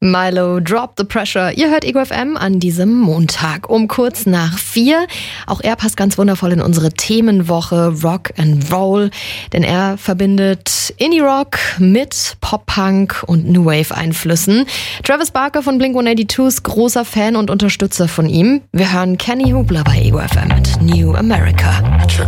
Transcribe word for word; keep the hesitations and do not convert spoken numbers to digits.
Milo, Drop the Pressure. Ihr hört Ego F M an diesem Montag um kurz nach vier. Auch er passt ganz wundervoll in unsere Themenwoche Rock and Roll, denn er verbindet Indie-Rock mit Pop-Punk und New Wave-Einflüssen. Travis Barker von Blink one eighty-two ist großer Fan und Unterstützer von ihm. Wir hören Kenny Hubler bei Ego F M mit New America.